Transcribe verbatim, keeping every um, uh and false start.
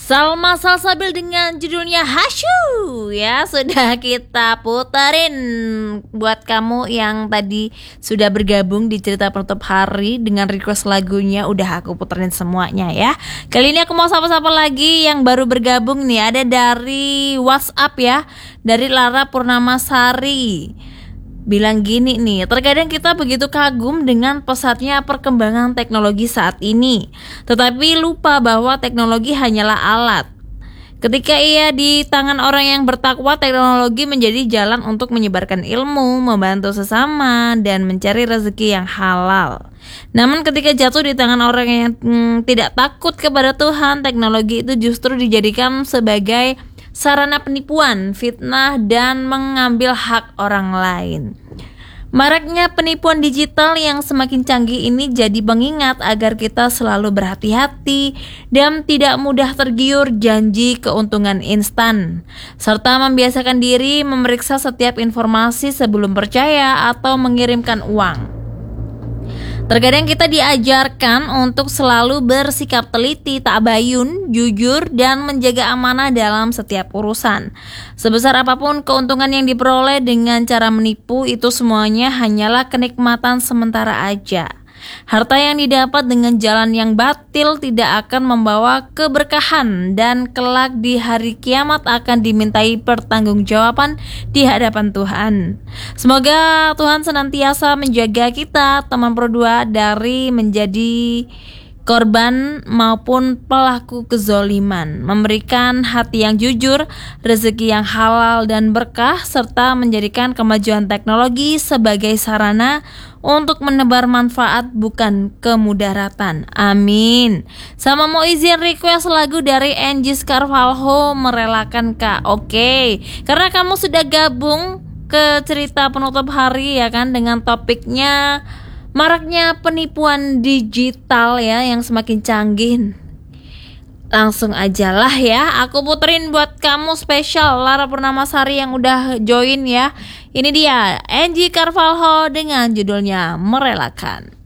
Salma Salsabil dengan judulnya Hasyu ya, sudah kita puterin buat kamu yang tadi sudah bergabung di cerita penutup hari dengan request lagunya, udah aku puterin semuanya ya. Kali ini aku mau sapa-sapa lagi yang baru bergabung nih, ada dari WhatsApp ya, dari Lara Purnamasari. Bilang gini nih, terkadang kita begitu kagum dengan pesatnya perkembangan teknologi saat ini, tetapi lupa bahwa teknologi hanyalah alat. Ketika ia di tangan orang yang bertakwa, teknologi menjadi jalan untuk menyebarkan ilmu, membantu sesama, dan mencari rezeki yang halal. Namun ketika jatuh di tangan orang yang hmm, tidak takut kepada Tuhan, teknologi itu justru dijadikan sebagai sarana penipuan, fitnah, dan mengambil hak orang lain. Maraknya penipuan digital yang semakin canggih ini jadi pengingat agar kita selalu berhati-hati dan tidak mudah tergiur janji keuntungan instan, serta membiasakan diri memeriksa setiap informasi sebelum percaya atau mengirimkan uang. Terkadang kita diajarkan untuk selalu bersikap teliti, tabayun, jujur, dan menjaga amanah dalam setiap urusan. Sebesar apapun keuntungan yang diperoleh dengan cara menipu, itu semuanya hanyalah kenikmatan sementara aja. Harta yang didapat dengan jalan yang batil tidak akan membawa keberkahan, dan kelak di hari kiamat akan dimintai pertanggungjawaban di hadapan Tuhan. Semoga Tuhan senantiasa menjaga kita teman berdua dari menjadi korban maupun pelaku kezoliman, memberikan hati yang jujur, rezeki yang halal dan berkah, serta menjadikan kemajuan teknologi sebagai sarana untuk menebar manfaat bukan kemudaratan. Amin. Sama mau izin request lagu dari Angie Carvalho, Merelakan Kak. Oke, karena kamu sudah gabung ke cerita penutup hari ya kan, dengan topiknya maraknya penipuan digital ya yang semakin canggih. Langsung aja lah ya, aku puterin buat kamu spesial Lara Purnamasari yang udah join ya. Ini dia Angie Carvalho dengan judulnya Merelakan.